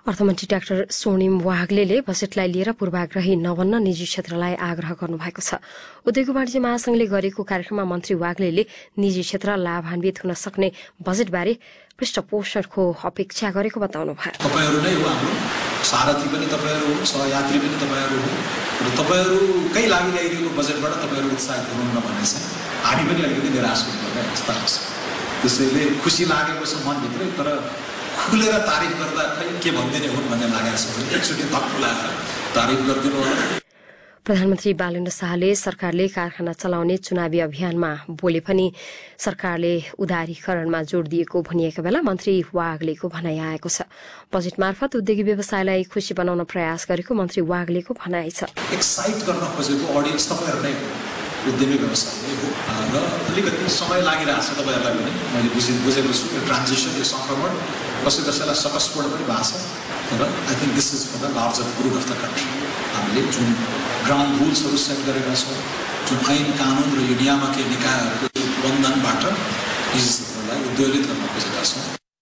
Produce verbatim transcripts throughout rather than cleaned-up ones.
अर्थमन्त्री डाक्टर स्वर्णिम वाग्लेले बजेटलाई लिएर पूर्वाग्रही नबन्न निजी क्षेत्रलाई आग्रह गर्नुभएको छ। उद्योग वाणिज्य महासंघले गरेको कार्यक्रममा मन्त्री वाग्लेले निजी क्षेत्र लाभान्वित हुन सक्ने बजेटबारे पृष्ठपोषणको अपेक्षा गरेको बताउनुभयो। तपाईहरु नै हो हाम्रो सारथी पनि तपाईहरु हो, सहयात्री पनि तपाईहरु हो र तपाईहरुकै लागि ल्याइएको बजेटबाट तपाईहरु उत्साहित हुनुहुन्न भने चाहिँ हामी पनि अलिकति निराश हुनुपर्ने अवस्था आउँछ। त्यसैले खुसी लागेको छ मनभित्रै, तर खुलेर तारिफ गर्दा खै के भन्दिने हुन् भन्ने लागेको छ भने एकचोटि धक खुलाएर तारिफ गरिदिनु होला। प्रधानमन्त्री बालेन्द्र शाहले सरकारले कारखाना चलाउने चुनावी अभियानमा बोले पनि सरकारले उदारीकरणमा जोड़ दिएको भनिएका बेला मन्त्री वाग्लेको भनाइ आएको छ। बजेट मार्फत उद्योगी व्यवसायलाई खुशी बनाउन प्रयास गरेको मन्त्री वाग्लेको भनाइ छ। एक्साइट गर्न खोजेको अडियन्स तपाईहरु नै हो, उद्यमी व्यवसाय हो र अलिकति समय लागिरहेछ तपाईहरुलाई पनि। मैले बुझे बुझेको छु यो ट्रान्जिसन, यो संक्रमण कसै कसैलाई सकसपूर्ण पनि भएको छ, तर I think this is for the larger good of the country. हामीले जुन ग्राउन्ड रुल्सहरू सेट गरेका छौँ, जुन ऐन कानुन र यो नियामकीय निकायहरूको बन्धनबाट निजी क्षेत्रलाई उद्वेलित गर्न खोजेका छौँ।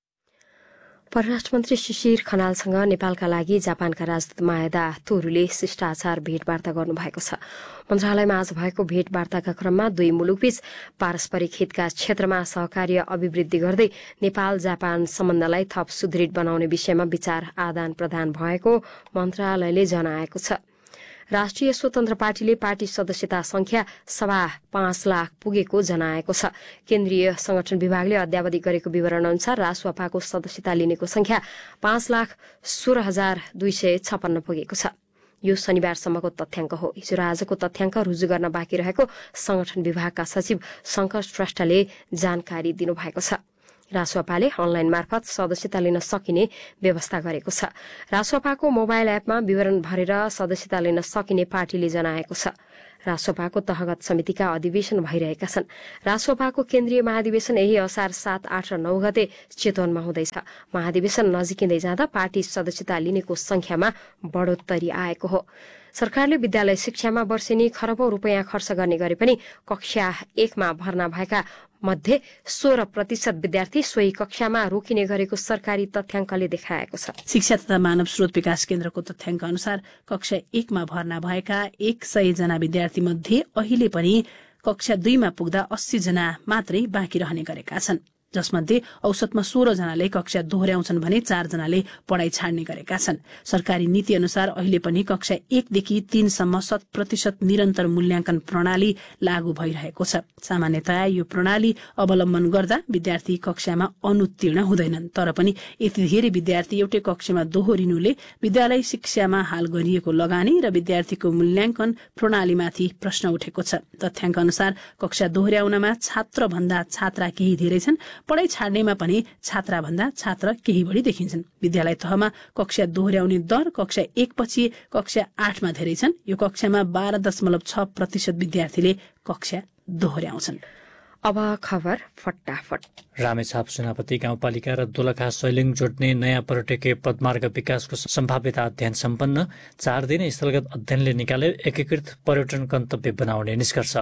परराष्ट्र मन्त्री शिशिर खनालसँग नेपालका लागि जापानका राजदूत मायादा तोरूले शिष्टाचार भेटवार्ता गर्नुभएको छ। मन्त्रालयमा आज भएको भेटवार्ताका क्रममा दुई मुलुकबीच पारस्परिक हितका क्षेत्रमा सहकार्य अभिवृद्धि गर्दै नेपाल जापान सम्बन्धलाई थप सुदृढ बनाउने विषयमा विचार आदान प्रदान भएको मन्त्रालयले जनाएको छ। राष्ट्रिय स्वतन्त्र पार्टीले पार्टी सदस्यता संख्या सवा पाँच लाख पुगेको जनाएको छ। केन्द्रीय संगठन विभागले अद्यावधि गरेको विवरण अनुसार रासुपाको सदस्यता लिनेको संख्या पाँच लाख सोह्र हजार दुई सय छप्पन्न पुगेको छ। यो शनिबारसम्मको तथ्याङ्क हो। हिजो र आजको तथ्याङ्क रुजु गर्न बाँकी रहेको संगठन विभागका सचिव शंकर श्रेष्ठले जानकारी दिनुभएको छ। रासुपाले अनलाइन मार्फत सदस्यता लिन सकिने व्यवस्था गरेको छ। रासुपाको मोबाइल एपमा विवरण भरेर सदस्यता लिन सकिने पार्टीले जनाएको छ। रासुपाको तहगत समितिका अधिवेशन भइरहेका छन्। रासुपाको केन्द्रीय महाधिवेशन यही असार सात आठ र नौ गते चितवनमा हुँदैछ। महाधिवेशन नजिकिँदै जाँदा पार्टी सदस्यता लिनेको संख्यामा बढ़ोत्तरी आएको हो। सरकारले विद्यालय शिक्षामा वर्षेनी खरबौं रूपियाँ खर्च गर्ने गरे पनि कक्षा एकमा भर्ना भएका मध्ये सोह्र प्रतिशत विद्यार्थी सोही कक्षामा रोकिने गरेको सरकारी तथ्याङ्कले देखाएको छ। शिक्षा तथा मानव स्रोत विकास केन्द्रको तथ्याङ्क अनुसार कक्षा एकमा भर्ना भएका एक सय जना विद्यार्थी मध्ये अहिले पनि कक्षा दुईमा पुग्दा अस्सी जना मात्रै बाँकी रहने गरेका छन्, जसमध्ये औसतमा सोह्र जनाले कक्षा दोहोर्याउँछन् भने चार जनाले पढ़ाई छाड्ने गरेका छन्। सरकारी नीति अनुसार अहिले पनि कक्षा एकदेखि तीनसम्म शत प्रतिशत निरन्तर मूल्याङ्कन प्रणाली लागू भइरहेको छ। सामान्यतया यो प्रणाली अवलम्बन गर्दा विद्यार्थी कक्षामा अनुत्तीर्ण हुँदैनन्, तर पनि यति धेरै विद्यार्थी एउटै कक्षामा दोहोरिनुले विद्यालय शिक्षामा हाल गरिएको लगानी र विद्यार्थीको मूल्याङ्कन प्रणालीमाथि प्रश्न उठेको छ। तथ्याङ्क अनुसार कक्षा दोहोर्याउनमा छात्र भन्दा छात्रा केही धेरै छन्, पढ़ाई छाड्नेमा पनि छात्रा भन्दा छात्र केही बढी देखिन्छन्। विद्यालय तहमा कक्षा दोहोर्याउने दर कक्षा एक पछि कक्षा आठमा धेरै छन्। यो कक्षामा बाह्र दशमलव छ प्रतिशत विद्यार्थीले कक्षा दोहोर्याउँछन्। अब खबर फटाफट। रामेछाप सेनापति गाउँपालिका र दोलखा सैलिङ जोड्ने नयाँ पर्यटकीय पदमार्ग विकासको सम्भाव्यता अध्ययन सम्पन्न। चार दिने स्थलगत अध्ययनले निकाले एकीकृत पर्यटन गन्तव्य बनाउने निष्कर्ष।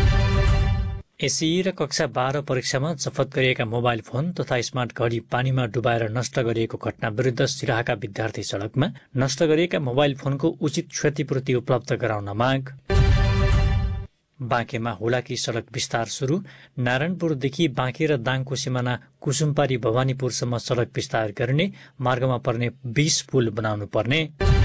एसई र कक्षा बाह्र परीक्षामा जफत गरिएका मोबाइल फोन तथा स्मार्ट घडी पानीमा डुबाएर नष्ट गरिएको घटना विरुद्ध सिराहाका विद्यार्थी सड़कमा। नष्ट गरिएका मोबाइल फोनको उचित क्षतिपूर्ति उपलब्ध गराउन माग। बाँकेमा हुलाकी सड़क विस्तार सुरु। नारायणपुरदेखि बाँके र दाङको सिमाना कुसुमपारी भवानीपुरसम्म सड़क विस्तार गर्ने। मार्गमा पर्ने बीस पुल बनाउनु पर्ने।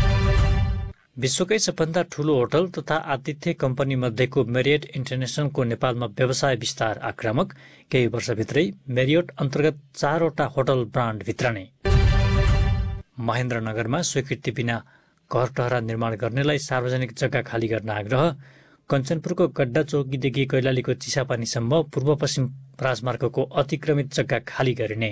विश्वकै सबभन्दा ठूलो होटल तथा आतिथ्य कम्पनी मध्येको मेरियट इन्टरनेशनलको नेपालमा व्यवसाय विस्तार आक्रामक। केही वर्षभित्रै मेरियट अन्तर्गत चारवटा होटल ब्रान्ड भित्रने। महेन्द्रनगरमा स्वीकृति बिना घर टहरा निर्माण गर्नेलाई सार्वजनिक जग्गा खाली गर्न आग्रह। कञ्चनपुरको गड्डा चौकीदेखि कैलालीको चिसापानीसम्म पूर्व पश्चिम राजमार्गको अतिक्रमित जग्गा खाली गरिने।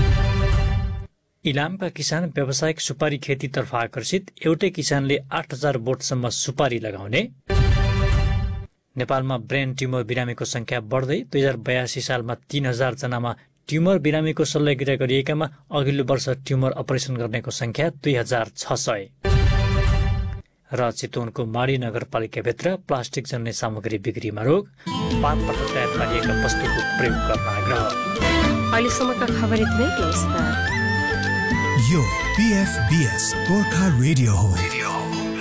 इलामका किसान व्यावसायिक सुपारी खेतीतर्फ आकर्षित। एउटै किसानले आठ हजार बोटसम्म सुपारी लगाउने। नेपालमा ब्रेन ट्युमर बिरामीको संख्या बढ्दै दुई हजार बयासी सालमा तीन हजार जनामा ट्युमर बिरामीको शल्यक्रिया गरिएकामा अघिल्लो वर्ष ट्युमर अपरेसन गर्नेको संख्या दुई हजार छ सय। र चितवनको माडी नगरपालिकाभित्र प्लास्टिक जन्ने सामग्री बिक्रीमा रोक। पातबाट तयार पारिएका वस्तुको प्रयोग गर्न आग्रह। अहिलेसम्मका खबर यति नै। नमस्कार। यो पीएफबीएस गोर्खा रेडियो हो।